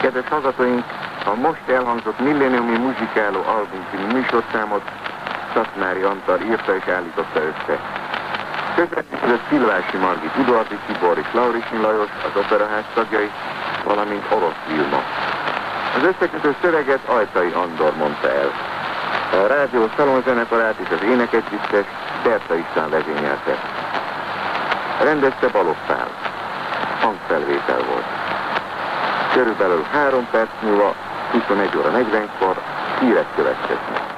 Kedves hallgatóink, a most elhangzott Millenniumi Muzsikáló album című műsorszámot Szatmári Antal írta és állította össze. Közvetítőt Szilvási Margit, Udoardi Tibor és Laurisin Lajos, az Operaház tagjai, valamint Orosz Vilma. Az összekötő szöveget Ajtai Andor mondta el. A rádió szalonzenekarát és az énekegyüttes Berta István vezényelte. Rendezte Balogh Pál. Hangfelvétel volt. Körülbelül 3 perc múlva, 21 óra 40-kor hírek következnek.